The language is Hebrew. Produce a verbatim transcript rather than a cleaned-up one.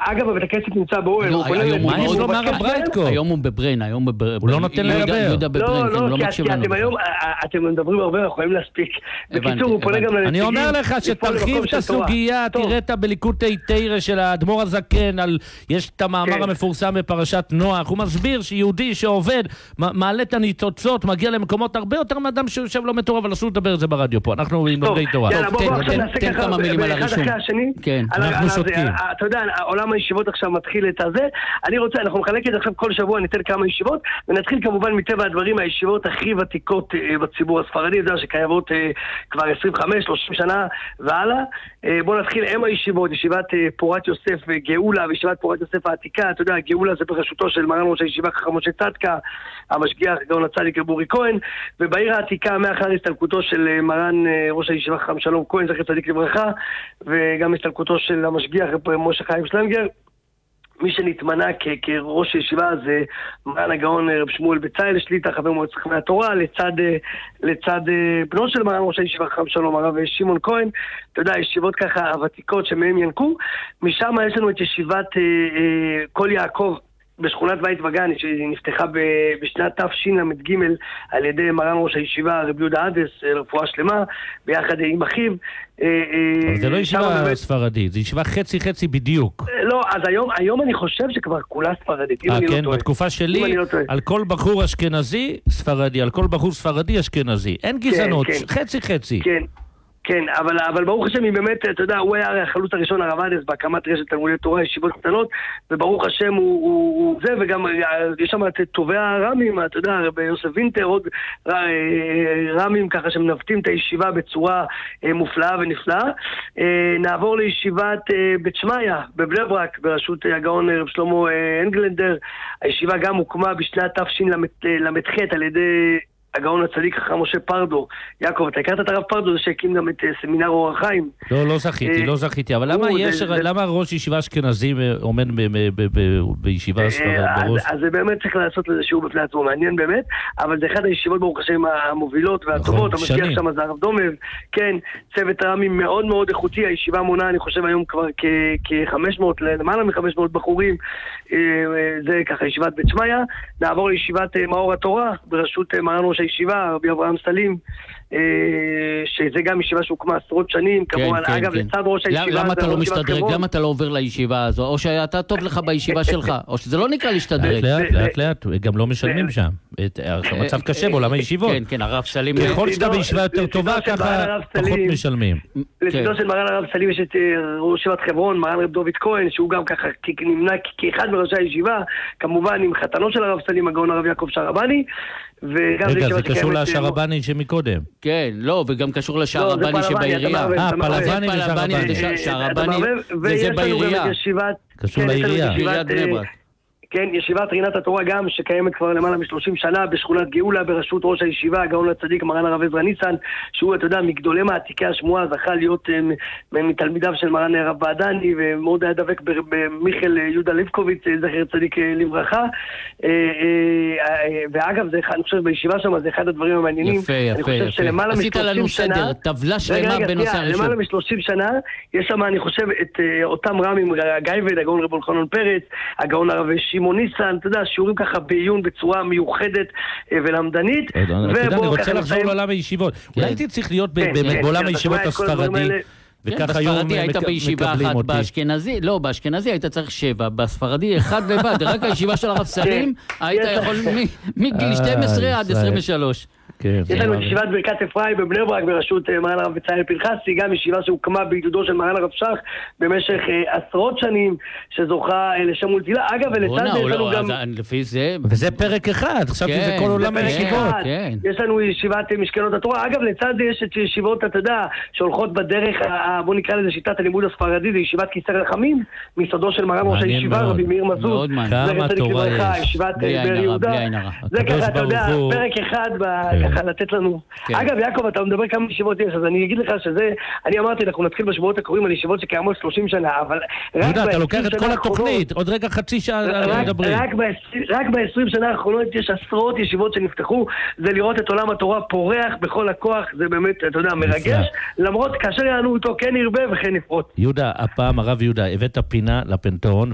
אגב, בית הכנסת נמצא באוהל. היום הוא בברן, היום בברן. הוא לא נותן לדבר. לא, לא, כי אתם היום, אתם מדברים הרבה, אנחנו יכולים להספיק. בקיצור, הוא פונה גם לנציגים. אני אומר לך שתרחיב את הסוגיה, תראה את בליקוטי תירא של האדמו"ר הזקן, יש את המאמר המפורסם בפרשת נוח, הוא מסביר שיהודי שעובד, מעלה את הניצוצות, מגיע למקומות הרבה יותר מאדם שיושב לא מתורה, אבל אסור לדבר את זה ברדיו פה, אנחנו עם לומדי תורה. תן כמה מילים על הרישום. כן, אנחנו שותקים. אתה יודע, עולם הישיבות עכשיו מתחיל את הזה, אני רוצה, אנחנו נחלק את זה עכשיו כל שבוע, ניתן כמה ישיבות, ונתחיל כמובן מטבע הדברים, הישיבות הכי ותיקות בציבור הספרדי, זה שקיימות כבר עשרים וחמש שלושים שנה והלאה. בואו נתחיל עם הישיבות, ישיבת פורת יוסף גאולה, וישיבת פורת יוסף העתיקה, אתה יודע, גאולה זה בראשותו של מרן ראש הישיבה חכם משה צדקה, המשגיח גאון הצדיק בורי כהן, ובעיר העתיקה מאחר הסתלקותו של מרן ראש הישיבה חכם שלום כהן, זכר צדיק לברכה, וגם הסתלקותו של המשגיח משה חיים שלנגר, מי שנתמנה כ- כראש ישיבה זה מרן הגאון רב שמואל בצלאל שליט"א, חבר מועצת חכמי התורה, לצד, לצד בנו של מרן ראש הישיבה חכם שלום הרב שמעון כהן. אתה יודע, ישיבות ככה הוותיקות שמהם ינקו. משם יש לנו את ישיבת אה, אה, כל יעקב בשכונת בית וגן, שנפתחה בשנת תשל"ג על ידי מרן ראש הישיבה רבי יהודה עדס, רפואה שלמה, ביחד עם אחיו. אבל זה לא ישיבה ספרדית, זה ישיבה חצי חצי בדיוק. לא, אז היום, היום אני חושב שכבר כולה ספרדית. אה, כן, בתקופה שלי, על כל בחור אשכנזי ספרדי, על כל בחור ספרדי אשכנזי. אין גזענות, חצי חצי. כן. כן, אבל, אבל ברוך השם, היא באמת, אתה יודע, הוא היה החלוץ הראשון הרב עדס בהקמת רשת תלמודי תורה, ישיבות קטנות, וברוך השם הוא, הוא, הוא זה, וגם יש שם את טובי הרמים, אתה יודע, ביוסף וינטר, עוד רמים ככה שמנווטים את הישיבה בצורה מופלאה ונפלאה. נעבור לישיבת בית שמעיה, בבני ברק, בראשות הגאון רב שלמה אנגלנדר. הישיבה גם הוקמה בשנת תשל"ח על ידי הגאון הצדיק חכם משה פרדו. יעקב, אתה הכרת את הרב פרדו, זה שהקים גם את סמינר אור החיים. לא, לא זכיתי, לא זכיתי. אבל למה יש, למה ראש ישיבה אשכנזי עומד בישיבה ספרדית? אז זה באמת צריך לעשות לזה שיעור בפני עצמו, מעניין באמת, אבל זה אחד הישיבות ברוך השם המובילות והטובות, המשגיח שם זה הרב דומב, כן, צוות רמים מאוד מאוד איכותי, הישיבה מונה, אני חושב היום כבר כ-חמש מאות, למעלה מ-חמש מאות בחורים, זה ככה ישיבת בית שמעיה. נעבור לישיבת מאור התורה, בראשות מרן ראש הישיבה, רבי אברהם סלים, שזה גם ישיבה שהוקמה עשרות שנים, כמובן, אגב, לצד ראש הישיבה... למה אתה לא משתדרג? למה אתה לא עובר לישיבה הזו? או שאתה טוב לך בישיבה שלך, או שזה לא נקרא להשתדרג. לאט, לאט, לאט, גם לא משלמים שם. המצב קשה בעולם הישיבות. כן, כן, הרב סלים... ככל שאתה בישיבה יותר טובה, ככה פחות משלמים. לצדו של מרן הרב סלים יש את ראש ישיבת חברון, מרן רב דוד כהן, שהוא גם ככה נמנה כאחד מראשי הישיבה, כמובן עם חתנו של הרב סלים, הגאון הרב יעקב שרבני. רגע, זה קשור לשרבני שמקודם. כן, לא, וגם קשור לשרבני שבעירייה. אה, פלבני ושרבני, וזה בעירייה. קשור לעירייה. עיריית בני ברק. כן, ישיבת רינת התורה גם, שקיימת כבר למעלה מ-שלושים שנה בשכונת גאולה, בראשות ראש הישיבה, הגאון הצדיק מרן הרב עזרא ניסן, שהוא, אתה יודע, מגדולי מעתיקי השמועה, זכה להיות מתלמידיו של מרן הרב בעדני, ומאוד היה דבק במיכאל יהודה ליבקוביץ, זכר צדיק לברכה. ואגב, אני חושב בישיבה שם, זה אחד הדברים המעניינים. יפה, יפה, יפה. עשית לנו סדר, טבלה שלמה בנושא הראשון. למעלה מ-שלושים שנה, יש שם, אני חושב, את אותם רמים, גייבד, הגאון רב אלחנן פרץ, הגאון הרב שמעון ניסן, אתה יודע, שיעורים ככה בעיון בצורה מיוחדת ולמדנית. אני רוצה לחזור לעולם הישיבות. אולי הייתי צריך להיות בעולם הישיבות הספרדי, וככה היום בספרדי היית בישיבה אחת, באשכנזי, לא, באשכנזי היית צריך שבע, בספרדי אחד לבד, רק הישיבה של הרב סלים, היית יכול מגיל שתים עשרה עד עשרים ושלוש. יש לנו את ישיבת ברכת אפרים בבני ברק בראשות מרן הרב בצלאל פנחסי, גם ישיבה שהוקמה בעידודו של מרן הרב שך במשך עשרות שנים, שזוכה לשם ולתהילה. אגב, ולצד זה יש לנו גם... לפי זה... וזה פרק אחד, חשבתי זה כל עולם הישיבות. יש לנו ישיבת משכנות התורה. אגב, לצד זה יש את ישיבות, אתה יודע, שהולכות בדרך, בוא נקרא לזה שיטת הלימוד הספרדי, זה ישיבת כיסר רחמים, מסעדו של מרן ראש הישיבה, רבי מאיר מזוז. כמה תורה יש. ישיבת באר יהודה. זה ככה, אתה יודע, פרק אחד ככה לתת לנו. אגב, יעקב, אתה מדבר כמה ישיבות יש, אז אני אגיד לך שזה, אני אמרתי, אנחנו נתחיל בשבועות הקרובים על ישיבות שקיימות שלושים שנה, אבל... יהודה, אתה לוקח את כל התוכנית, עוד רגע חצי שעה מדברים. רק ב-עשרים שנה האחרונות יש עשרות ישיבות שנפתחו, זה לראות את עולם התורה פורח בכל הכוח, זה באמת, אתה יודע, מרגש, למרות כאשר יענו אותו כן ירבה וכן נפרוט. יהודה, הפעם הרב יהודה, הבאת פינה לפנתאון,